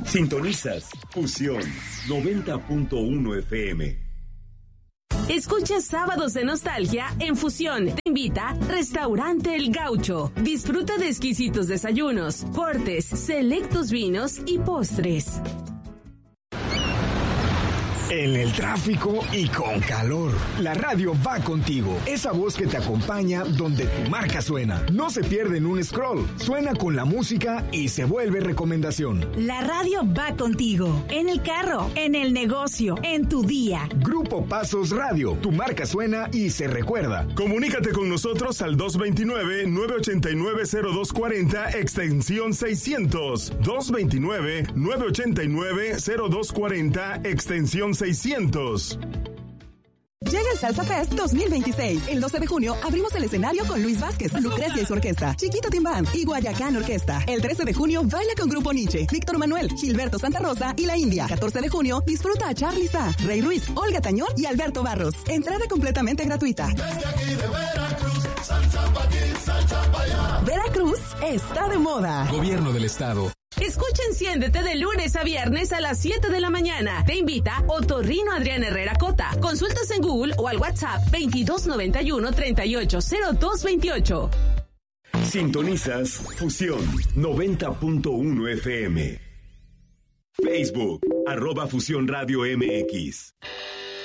Sintonizas Fusión 90.1 FM. Escucha Sábados de Nostalgia en Fusión. Te invita Restaurante El Gaucho. Disfruta de exquisitos desayunos, cortes, selectos vinos y postres. En el tráfico y con calor, la radio va contigo. Esa voz que te acompaña donde tu marca suena. No se pierde en un scroll. Suena con la música y se vuelve recomendación. La radio va contigo. En el carro, en el negocio, en tu día. Grupo Pasos Radio. Tu marca suena y se recuerda. Comunícate con nosotros al 229-989-0240, extensión 600. 229-989-0240, extensión 600. Llega el Salsa Fest 2026. El 12 de junio abrimos el escenario con Luis Vázquez, Lucrecia y su orquesta, Chiquito Timbán y Guayacán Orquesta. El 13 de junio baila con Grupo Nietzsche, Víctor Manuel, Gilberto Santa Rosa y La India. 14 de junio disfruta a Charly Sa, Rey Ruiz, Olga Tañón y Alberto Barros. Entrada completamente gratuita. Desde aquí de Veracruz, salsa pa' aquí, salsa pa' allá. Veracruz está de moda. Gobierno del Estado. Escucha Enciéndete de lunes a viernes a las 7 de la mañana. Te invita Otorrino Adrián Herrera Cota. Consultas en Google o al WhatsApp 2291-380228. Sintonizas Fusión 90.1 FM. Facebook, @Fusión Radio MX.